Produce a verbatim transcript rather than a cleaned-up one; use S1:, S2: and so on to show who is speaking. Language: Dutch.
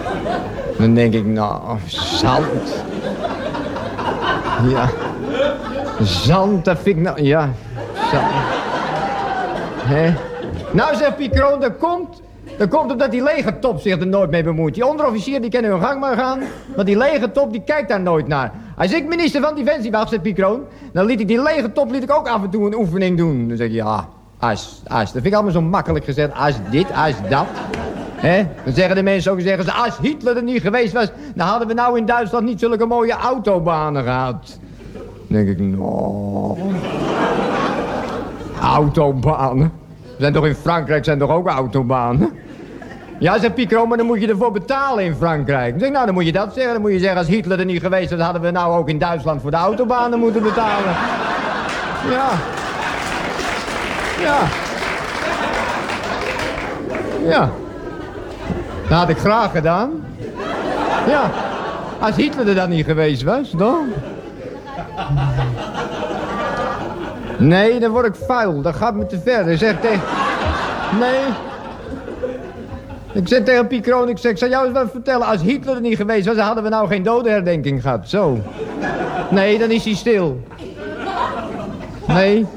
S1: Dan denk ik, nou, zand. Ja. Zand, dat vind ik nou, ja. Zand. Hè? Nou, zegt Piet Kroon, dat komt... Dat komt omdat die legertop zich er nooit mee bemoeit. Die onderofficier die kunnen hun gang maar gaan. Maar die legertop die kijkt daar nooit naar. Als ik minister van Defensie was, zegt Piet Kroon, dan liet ik die legertop liet ik ook af en toe een oefening doen. Dan zeg je, ja, als, als. Dat vind ik allemaal zo makkelijk gezegd. Als dit, als dat. He? Dan zeggen de mensen ook, zeggen ze, als Hitler er niet geweest was, dan hadden we nou in Duitsland niet zulke mooie autobanen gehad. Dan denk ik, nou... Autobanen? Er zijn toch in Frankrijk zijn toch ook autobanen? Ja, zegt Piet Kroon, maar dan moet je ervoor betalen in Frankrijk. Dan zeg ik, nou, dan moet je dat zeggen. Dan moet je zeggen, als Hitler er niet geweest was, hadden we nou ook in Duitsland voor de autobanen moeten betalen. Ja. Ja. Ja. Dat had ik graag gedaan. Ja. Als Hitler er dan niet geweest was, dan... Nee, dan word ik vuil. Dat gaat me te ver. Ik zeg tegen... Nee. Ik zeg tegen Piet Kroon, ik zeg, ik zal jou eens wat vertellen. Als Hitler er niet geweest was, dan hadden we nou geen dodenherdenking gehad. Zo. Nee, dan is hij stil. Nee.